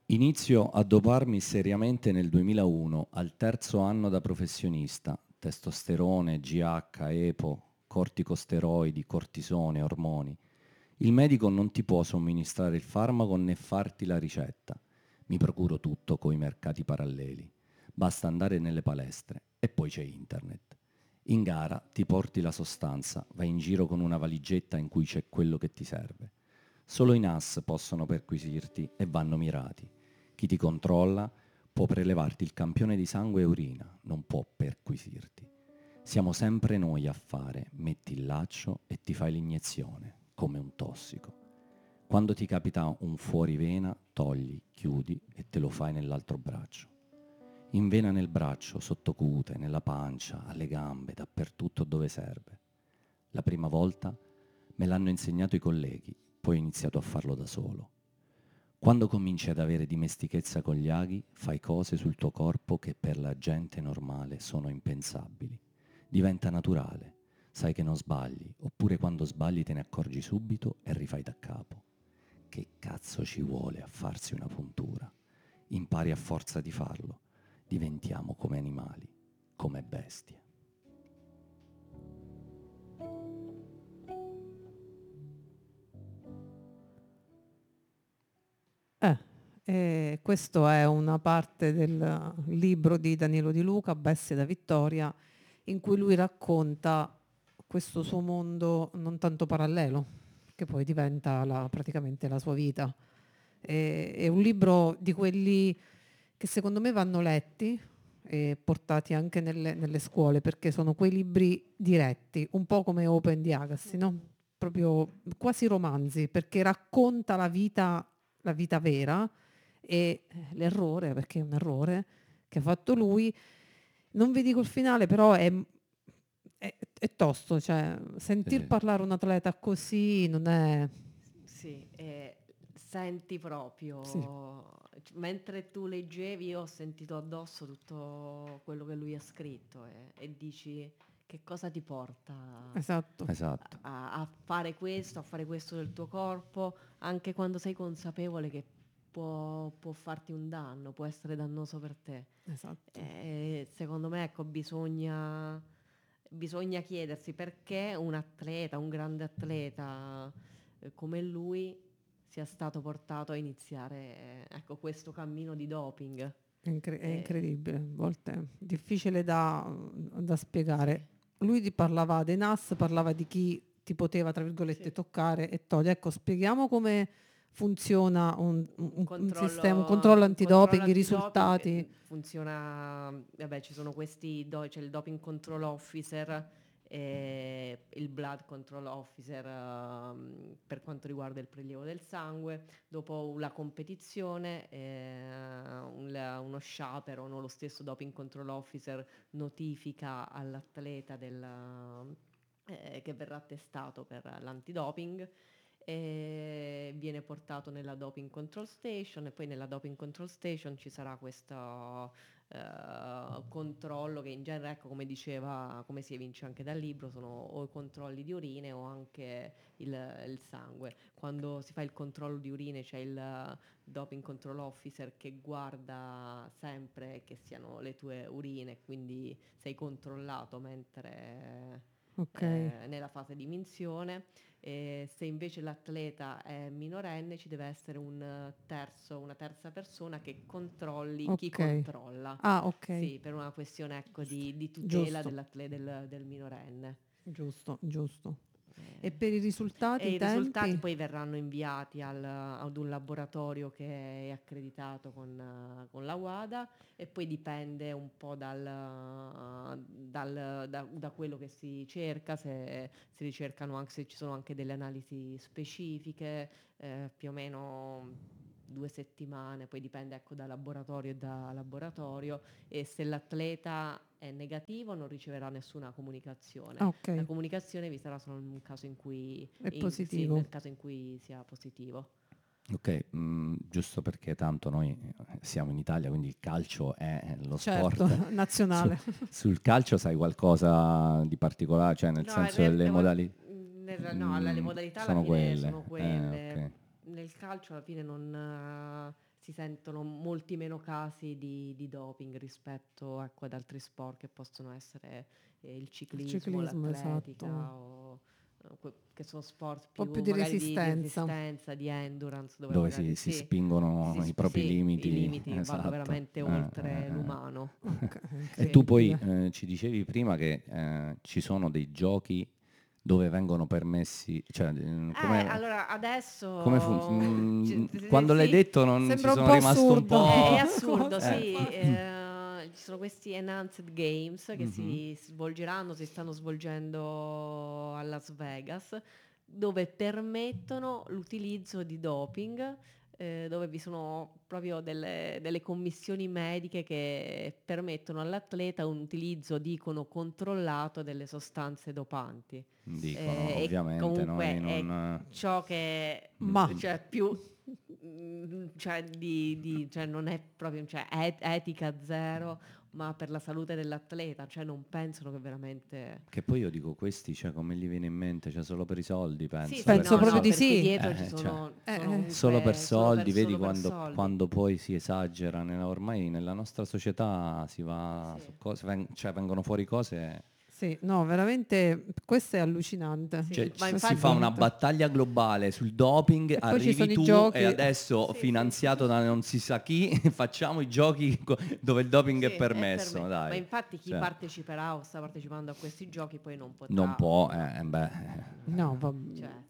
Inizio a doparmi seriamente nel 2001, al terzo anno da professionista. Testosterone, GH, EPO, corticosteroidi, cortisone, ormoni. Il medico non ti può somministrare il farmaco né farti la ricetta. Mi procuro tutto coi mercati paralleli. Basta andare nelle palestre e poi c'è internet. In gara ti porti la sostanza, vai in giro con una valigetta in cui c'è quello che ti serve. Solo i NAS possono perquisirti e vanno mirati. Chi ti controlla può prelevarti il campione di sangue e urina, non può perquisirti. Siamo sempre noi a fare, metti il laccio e ti fai l'iniezione, come un tossico. Quando ti capita un fuorivena, togli, chiudi e te lo fai nell'altro braccio. In vena nel braccio, sotto cute, nella pancia, alle gambe, dappertutto dove serve. La prima volta me l'hanno insegnato i colleghi, poi ho iniziato a farlo da solo. Quando cominci ad avere dimestichezza con gli aghi, fai cose sul tuo corpo che per la gente normale sono impensabili. Diventa naturale, sai che non sbagli, oppure quando sbagli te ne accorgi subito e rifai da capo. Che cazzo ci vuole a farsi una puntura? Impari a forza di farlo. Diventiamo come animali, come bestie. Questo è una parte del libro di Danilo Di Luca, Bestie da Vittoria, in cui lui racconta questo suo mondo non tanto parallelo, che poi diventa praticamente la sua vita. È un libro di quelli che secondo me vanno letti e portati anche nelle scuole, perché sono quei libri diretti, un po' come Open di Agassi, no? Proprio quasi romanzi, perché racconta la vita vera e l'errore, perché è un errore che ha fatto lui. Non vi dico il finale, però è tosto, cioè Sì, sentir sì, parlare un atleta così non è... Sì, senti Sì, proprio, mentre tu leggevi, io ho sentito addosso tutto quello che lui ha scritto e dici che cosa ti porta esatto. esatto. a fare questo, a fare questo del tuo corpo, anche quando sei consapevole che può farti un danno, può essere dannoso per te. Esatto. Secondo me, ecco, bisogna chiedersi perché un atleta, un grande atleta come lui sia stato portato a iniziare ecco, questo cammino di doping. È Eh, incredibile, a volte è difficile da sì, spiegare. Lui parlava dei NAS, parlava di chi ti poteva, tra virgolette, sì. toccare e togliere. Ecco, spieghiamo come funziona un sistema, un controllo Un controllo antidoping, i antidoping risultati. funziona, vabbè, ci sono c'è il doping control officer e il blood control officer per quanto riguarda il prelievo del sangue. Dopo la competizione, uno chaperone o lo stesso doping control officer notifica all'atleta che verrà testato per l'antidoping e viene portato nella doping control station e poi nella doping control station ci sarà questo controllo che in genere, ecco, come diceva, come si evince anche dal libro, sono o i controlli di urine o anche il sangue. Quando si fa il controllo di urine c'è il doping control officer che guarda sempre che siano le tue urine, quindi sei controllato mentre Ok, nella fase di minzione. Se invece l'atleta è minorenne ci deve essere una terza persona che controlli chi ok. controlla. Ah, ok. Sì, per una questione ecco, di tutela Giusto, del minorenne. giusto, giusto. E Eh, per i risultati, e i i risultati tempi? poi verranno inviati ad un laboratorio che è accreditato con la WADA e poi dipende un po' da quello che si cerca, se si ricercano anche, se ci sono anche delle analisi specifiche, più o meno 2 settimane, poi dipende ecco, da laboratorio e da laboratorio e se l'atleta è negativo non riceverà nessuna comunicazione. Ah, ok, La comunicazione vi sarà solo nel caso in cui, è sì, positivo. nel caso in cui sia positivo. Ok, giusto perché tanto noi siamo in Italia, quindi il calcio è lo Certo, sport. Su- nazionale. sul calcio sai qualcosa di particolare? Cioè nel No, senso delle modalità no, le modalità alla sono fine quelle. sono quelle. Ok. Nel calcio alla fine non, si sentono molti meno casi di doping rispetto, ecco, ad altri sport che possono essere il ciclismo, l'atletica esatto. o che sono sport Un po' più più di magari di resistenza. resistenza, di endurance, dove dove magari si sì, spingono i propri sì, limiti. i limiti vanno Esatto. veramente oltre l'umano. Ok, E tu poi incredibile. ci dicevi prima che ci sono dei giochi dove vengono permessi, cioè Allora come adesso quando l'hai sì, detto non ci Sembra un sono po' rimasto un assurdo. è po'. assurdo, Cosa, sì. infatti. Ci sono questi Enhanced Games che Mhm. si stanno svolgendo a Las Vegas, dove permettono l'utilizzo di doping, dove vi sono proprio delle commissioni mediche che permettono all'atleta un utilizzo, dicono, controllato delle sostanze dopanti. Dicono, E ovviamente noi comunque è non... ciò che Ma cioè più cioè, cioè non è proprio cioè, etica zero, ma per la salute dell'atleta, cioè non pensano che veramente Che poi io dico questi, cioè come gli viene in mente, cioè solo per i soldi, sì, penso, sì, penso no, proprio no, di perché sì. dietro ci cioè, sono solo per comunque soldi, vedi solo per soldi. quando poi si esagera, ormai nella nostra società si va Sì, su cose, cioè vengono fuori cose, Sì, no, veramente questo è allucinante. sì, cioè ma si fa infatti una battaglia globale sul doping, E poi ci arrivi sono i tu e giochi. adesso sì, sì. finanziato da non si sa chi, facciamo i giochi dove il doping è Sì, è per permesso, me. Ma dai. infatti chi Cioè, parteciperà o sta partecipando a questi giochi poi non non potrà, può, beh, No, cioè,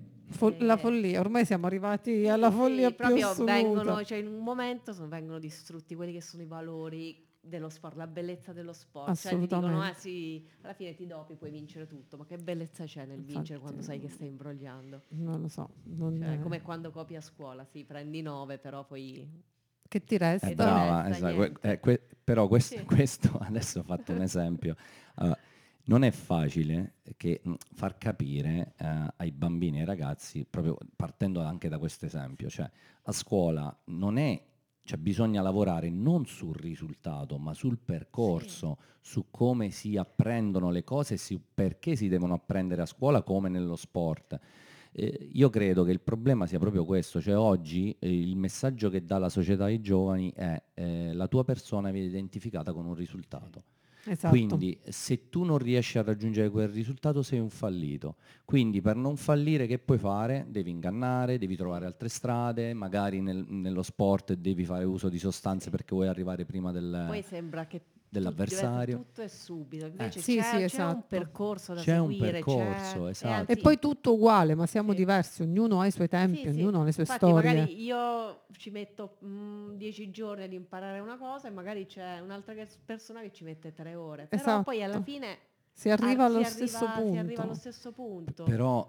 la eh, follia, ormai siamo arrivati alla sì, follia sì, più proprio assoluta. vengono, cioè in un momento vengono distrutti quelli che sono i valori dello sport, la bellezza dello sport. Cioè ti dicono, Assolutamente. sì, alla fine ti dopi, puoi vincere tutto, ma che bellezza c'è nel vincere Infatti, quando sai che stai imbrogliando? non lo so, Cioè, come quando copi a scuola, sì, prendi 9, però poi che ti è che ti resta? brava, resta esatto. niente. Però Sì, questo, adesso ho fatto un esempio. Allora, non è facile che far capire ai bambini e ai ragazzi, proprio partendo anche da questo esempio, cioè a scuola non è, cioè bisogna lavorare non sul risultato, ma sul sì, percorso, su come si apprendono le cose, su perché si devono apprendere a scuola come nello sport. Io credo che il problema sia proprio questo, cioè oggi il messaggio che dà la società ai giovani è la tua persona viene identificata con un risultato. Esatto. Quindi se tu non riesci a raggiungere quel risultato sei un fallito. Quindi per non fallire che puoi fare? Devi ingannare, devi sì, trovare altre strade, magari nello sport devi fare uso di sostanze sì. perché vuoi arrivare prima Poi sembra che deve essere dell'avversario. tutto e subito, Eh, invece Sì, sì, c'è un esatto. percorso da c'è un seguire, percorso, e esatto. E anzi, poi tutto uguale, ma siamo sì, diversi, ognuno ha i suoi sì, tempi, sì. ognuno ha le sue Infatti storie. magari io ci metto 10 giorni ad imparare una cosa e magari c'è un'altra persona che ci mette 3 ore, però poi alla Esatto. fine Si arriva allo stesso si arriva allo punto. stesso punto. Però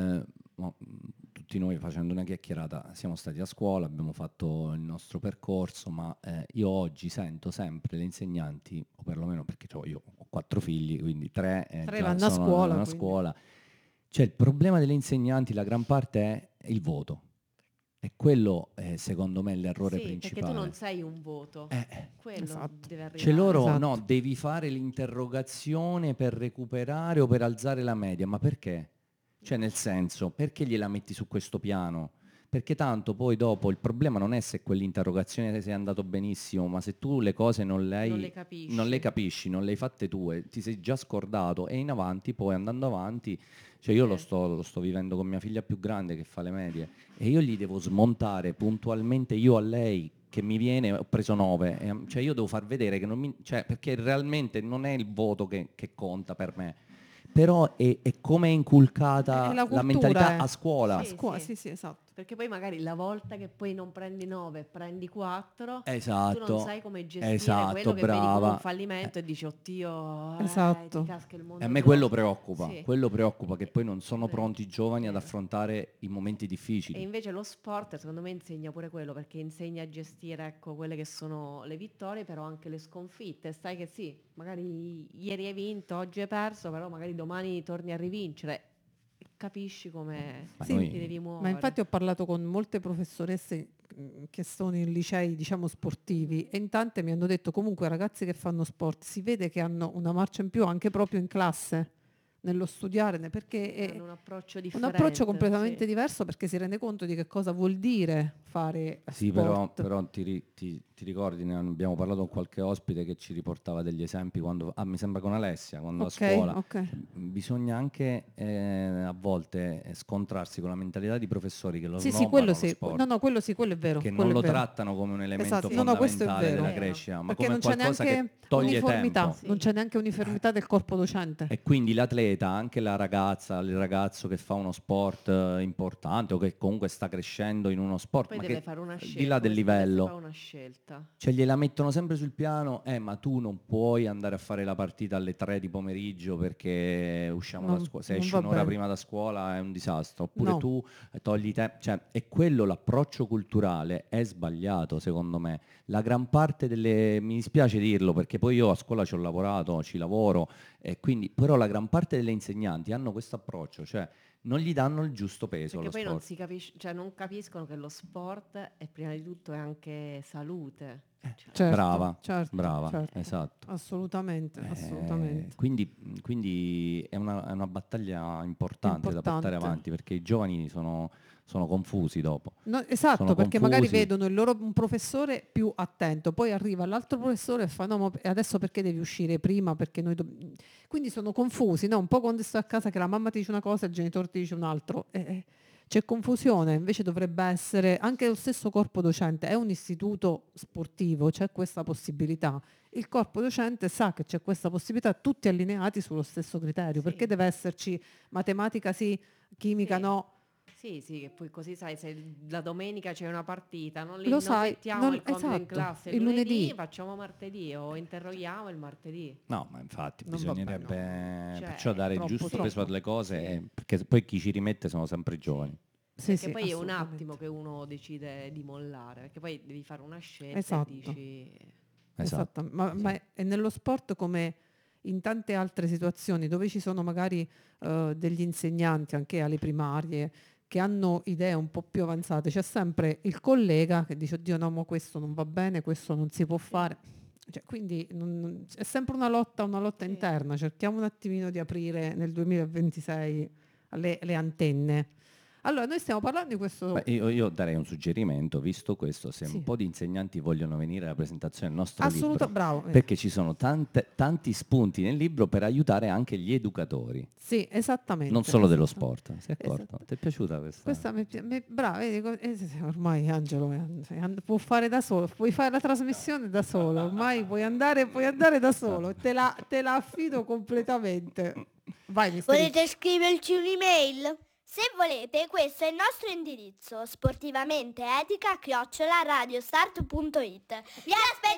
tutti noi facendo una chiacchierata siamo stati a scuola, abbiamo fatto il nostro percorso, ma io oggi sento sempre le insegnanti, o perlomeno perché io ho 4 figli, quindi 3 Tre già vanno a sono scuola, nella quindi. scuola. Cioè il problema delle insegnanti, la gran parte è il voto. E quello è secondo me l'errore Sì, perché tu non principale. sei un voto, Eh, quello Esatto. deve C'è arrivare. loro, no, Esatto. devi fare l'interrogazione per recuperare o per alzare la media, ma perché? Cioè, No, nel senso, perché gliela metti su questo piano? Perché tanto poi dopo il problema non è se quell'interrogazione sei andato benissimo, ma se tu le cose non le non le capisci. capisci, non le hai fatte tue, ti sei già scordato e in avanti, poi andando avanti, cioè io Sì. lo sto vivendo con mia figlia più grande che fa le medie e io gli devo smontare puntualmente io a lei che mi viene, ho preso 9, cioè io devo far vedere che non mi, cioè perché realmente non è il voto che conta per me, però è come è È inculcata la la mentalità cultura, a a scuola. Sì, scuola, sì. sì, sì, esatto. Perché poi magari la volta che poi non prendi 9, prendi 4, tu non sai Esatto, come gestire quello esatto, che vedi come un brava. Eh, fallimento e dici, oddio, ti Esatto. casca il E a mondo me quello addosso. preoccupa, Sì, che poi non sono vero, pronti i giovani ad vero. affrontare i momenti E difficili. invece lo sport secondo me insegna pure quello, perché insegna a gestire, ecco, quelle che sono le vittorie, però anche le sconfitte. Sai che sì, magari ieri hai vinto, oggi hai perso, però magari domani torni a rivincere. E capisci come Ma Sì, ti devi ma muovere. infatti ho parlato con molte professoresse che sono in licei, diciamo, Mhm. sportivi e in tante mi hanno detto comunque ragazzi che fanno sport si vede che hanno una marcia in più anche proprio in classe, nello studiare, perché è Hanno un approccio un approccio differente, sì. completamente diverso perché si rende conto di che cosa vuol dire fare Sì, sport. però ti ricordi, ne abbiamo parlato con qualche ospite che ci riportava degli esempi quando, mi sembra con Alessia, quando a scuola. Ok. Bisogna anche a volte scontrarsi con la mentalità di professori che lo Sì, quello snobbano lo sì. sport, No, no, quello sì, quello è vero. che Quello non è lo vero. trattano come un elemento Esatto, no, questo è fondamentale vero. della Vero. crescita, ma Perché come non c'è qualcosa neanche che toglie uniformità, tempo. Sì. non c'è neanche uniformità del corpo docente. E quindi l'atleta, anche la ragazza, il ragazzo che fa uno sport importante o che comunque sta crescendo in uno sport, Poi ma deve che fare una al di scelta, là del come se dovesse livello, fare una scelta. cioè gliela mettono sempre sul piano, ma tu non puoi andare a fare la partita alle 3 di pomeriggio perché usciamo da scuola, se Non esci va un'ora bene. prima da scuola è un disastro, oppure No. tu togli tempo, cioè è quello l'approccio culturale, è sbagliato secondo me. La gran parte delle, mi dispiace dirlo perché poi io a scuola ci ho lavorato, ci lavoro, e quindi, però la gran parte delle insegnanti hanno questo approccio, cioè non gli danno il giusto peso Perché allo poi non sport. si capisce, cioè non capiscono che lo sport è prima di tutto è anche salute. Cioè, Certo, Brava, certo. esatto. Assolutamente, assolutamente. Quindi è una battaglia importante da portare Importante. avanti perché i giovani sono confusi dopo. No, Sono esatto, perché magari confusi. vedono un professore più attento, poi arriva l'altro professore e fa no, e adesso perché devi uscire prima? Perché quindi sono confusi, no? Un po' quando sto a casa che la mamma ti dice una cosa e il genitore ti dice un altro. C'è confusione, invece dovrebbe essere anche lo stesso corpo docente, è un istituto sportivo, c'è questa possibilità. Il corpo docente sa che c'è questa possibilità, tutti allineati sullo stesso criterio, Sì. perché deve esserci matematica sì, chimica Sì. no. Sì, che poi così sai, se la domenica c'è una partita, non, Lo non sai, mettiamo il compito in esatto, classe il il lunedì, lunedì. facciamo martedì o interroghiamo il martedì. No, ma infatti Non va bene, bisognerebbe Cioè, perciò dare il troppo, giusto peso troppo. alle cose, Sì. perché poi chi ci rimette sono sempre i giovani. Sì, Perché sì, poi è un assolutamente. attimo che uno decide di mollare, perché poi devi fare una scelta Esatto. e dici... Esatto. Esatto, ma è nello sport come in tante altre situazioni dove ci sono magari degli insegnanti anche alle primarie che hanno idee un po' più avanzate, c'è sempre il collega che dice oddio no, mo questo non va bene, questo non si può fare. Cioè, quindi è sempre una lotta Sì. interna, cerchiamo un attimino di aprire nel 2026 le antenne. Allora, noi stiamo parlando di questo... Beh, io darei un suggerimento, visto questo, se Sì. un po' di insegnanti vogliono venire alla presentazione del nostro Assolutamente, libro, bravo. perché ci sono tanti spunti nel libro per aiutare anche gli educatori, Sì, esattamente. non solo dello esatto. sport. Si è accorto? Esatto. Ti è piaciuta questa? Questa brava, vedi, ormai Angelo può fare da solo, puoi fare la trasmissione da solo, ormai puoi andare da solo, te la affido completamente. Vai, mister. Volete scriverci un'email? Se volete, questo è il nostro indirizzo: sportivamenteenetica@radiostart.it. Vi aspettiamo!